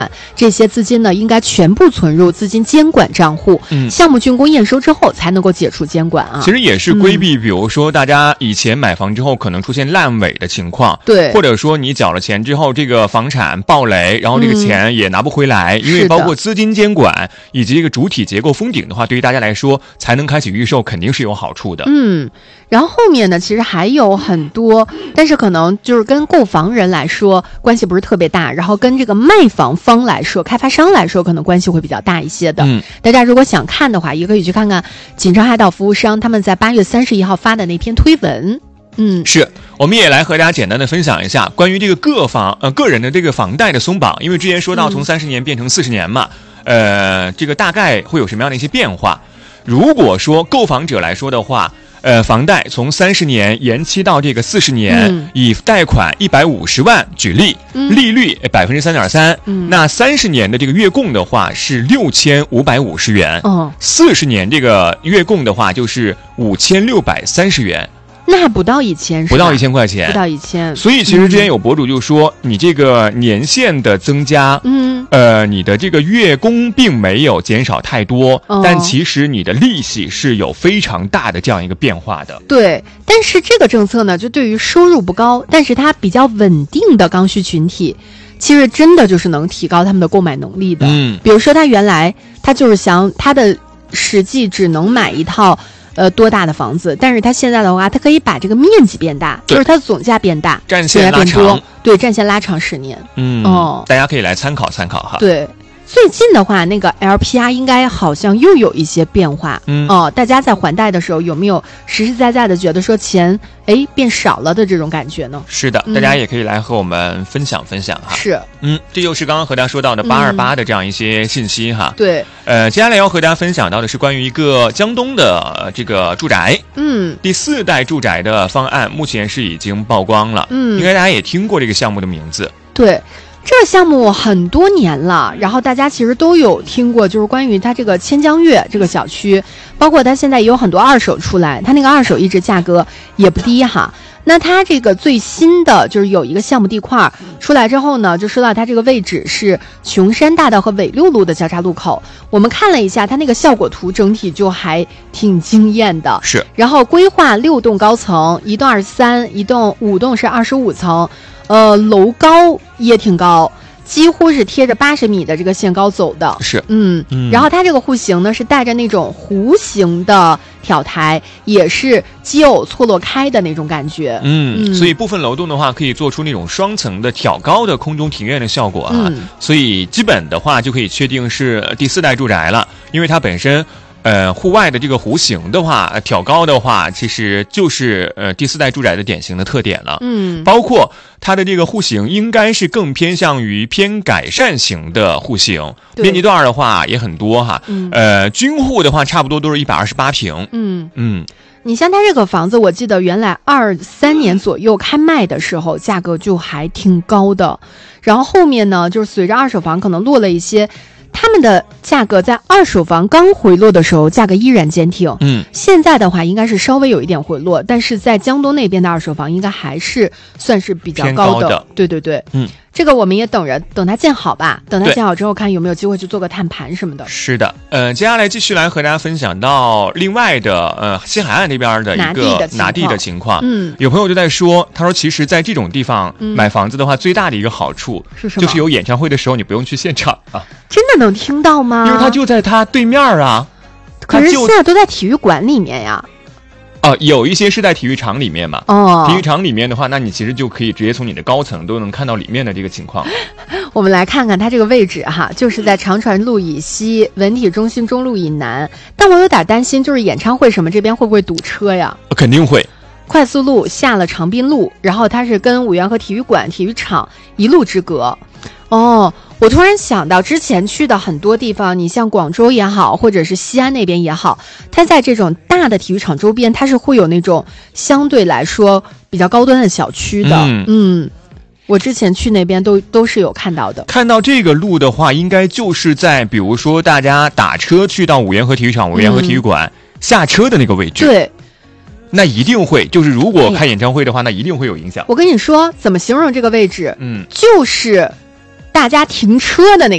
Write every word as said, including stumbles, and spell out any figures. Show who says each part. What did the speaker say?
Speaker 1: 这些资金呢，应该全部存入资金监管账户。嗯，项目竣工验收之后，才能够解除监管啊。
Speaker 2: 其实也是规避，比如说大家以前买房之后可能出现烂尾的情况，
Speaker 1: 对，
Speaker 2: 或者说你缴了钱之后，这个房产暴雷，然后这个钱也拿不回来，嗯、因为包括资金监管以及这个主体结构封顶的话，对于大家来说，才能开启预售肯定是有好处的。
Speaker 1: 嗯，然后后面呢，其实还有很多，但是可能就是跟购房人来说关系不是特别大，然后跟这个卖房方来说，开发商来说可能关系会比较大一些的。嗯，大家如果想看的话，也可以去看看锦城海岛服务商他们在八月三十一号发的那篇推文。嗯，
Speaker 2: 是，我们也来和大家简单的分享一下关于这个个房呃个人的这个房贷的松绑，因为之前说到从三十年变成四十年嘛，嗯、呃，这个大概会有什么样的一些变化？如果说购房者来说的话。呃，房贷从三十年延期到这个四十年，嗯、以贷款一百五十万举例，嗯、利率百分之三点三，那三十年的这个月供的话是六千五百五十元，哦，四十年这个月供的话就是五千六百三十元。
Speaker 1: 那还不到一千，
Speaker 2: 不到一千块钱，
Speaker 1: 不到一千。
Speaker 2: 所以其实之前有博主就说，嗯、你这个年限的增加，嗯，呃，你的这个月供并没有减少太多，哦、但其实你的利息是有非常大的这样一个变化的。
Speaker 1: 对，但是这个政策呢，就对于收入不高，但是它比较稳定的刚需群体，其实真的就是能提高他们的购买能力的。嗯，比如说他原来他就是想他的实际只能买一套。呃，多大的房子？但是它现在的话，它可以把这个面积变大，就是它总价变大，
Speaker 2: 战线拉长，
Speaker 1: 对，战线拉长十年。
Speaker 2: 嗯，哦，大家可以来参考参考哈。
Speaker 1: 对，最近的话，那个 L P R 应该好像又有一些变化。嗯，哦，大家在还贷的时候有没有实实在在的觉得说钱哎变少了的这种感觉呢？
Speaker 2: 是的，大家也可以来和我们分享分享哈。
Speaker 1: 是，
Speaker 2: 嗯，这就是刚刚和大家说到的八二八的这样一些信息哈。
Speaker 1: 嗯、对。
Speaker 2: 呃，接下来要和大家分享到的是关于一个江东的、呃、这个住宅，嗯，第四代住宅的方案目前是已经曝光了，嗯，应该大家也听过这个项目的名字，
Speaker 1: 对。这个项目很多年了，然后大家其实都有听过，就是关于它这个千江悦这个小区，包括它现在也有很多二手出来，它那个二手一直价格也不低哈。那它这个最新的就是有一个项目地块出来之后呢，就说到它这个位置是琼山大道和纬六路的交叉路口。我们看了一下它那个效果图，整体就还挺惊艳的。
Speaker 2: 是。
Speaker 1: 然后规划六栋高层，一栋二十三，一栋五栋是二十五层，呃，楼高也挺高。几乎是贴着八十米的这个限高走的，
Speaker 2: 是，
Speaker 1: 嗯，嗯然后它这个户型呢是带着那种弧形的挑台，也是基偶错落开的那种感觉，
Speaker 2: 嗯，嗯所以部分楼栋的话可以做出那种双层的挑高的空中庭院的效果啊，嗯、所以基本的话就可以确定是第四代住宅了，因为它本身。呃，户外的这个弧形的话，挑高的话，其实就是呃第四代住宅的典型的特点了。嗯，包括它的这个户型应该是更偏向于偏改善型的户型，面积段的话也很多哈。嗯，呃，均户的话差不多都是一百二十八平。嗯
Speaker 1: 嗯，你像它这个房子，我记得原来二三年左右开卖的时候，价格就还挺高的，然后后面呢，就是随着二手房可能落了一些。他们的价格在二手房刚回落的时候，价格依然坚挺。嗯，现在的话应该是稍微有一点回落，但是在江东那边的二手房应该还是算是比较高的。
Speaker 2: 高的
Speaker 1: 对对对，嗯，这个我们也等着等它建好吧，等它建好之后看有没有机会去做个探盘什么的。
Speaker 2: 是的，呃，接下来继续来和大家分享到另外的呃西海岸这边的一个拿地的情况。嗯，有朋友就在说，他说其实在这种地方买房子的话，嗯、最大的一个好处
Speaker 1: 是什么？
Speaker 2: 就是有演唱会的时候你不用去现场啊。
Speaker 1: 真的能听到吗？
Speaker 2: 因为它就在它对面啊。
Speaker 1: 可是现在都在体育馆里面呀。
Speaker 2: 哦、呃，有一些是在体育场里面嘛。哦，体育场里面的话，那你其实就可以直接从你的高层都能看到里面的这个情况。
Speaker 1: 我们来看看它这个位置哈，就是在长船路以西、文体中心中路以南。但我有点担心，就是演唱会什么这边会不会堵车呀？
Speaker 2: 肯定会。
Speaker 1: 快速路下了长滨路，然后它是跟五缘河体育馆、体育场一路之隔。哦，我突然想到之前去的很多地方，你像广州也好，或者是西安那边也好，它在这种大的体育场周边，它是会有那种相对来说比较高端的小区的。嗯，嗯我之前去那边都都是有看到的。
Speaker 2: 看到这个路的话，应该就是在比如说大家打车去到五缘河体育场、五缘河体育馆、嗯、下车的那个位置。
Speaker 1: 对。
Speaker 2: 那一定会，就是如果开演唱会的话，哎、那一定会有影响。
Speaker 1: 我跟你说，怎么形容这个位置？嗯，就是大家停车的那个。